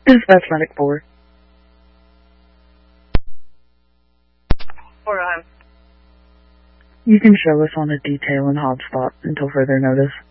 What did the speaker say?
Dispatch Medic 4. Or You can show us on a detail in hotspot until further notice.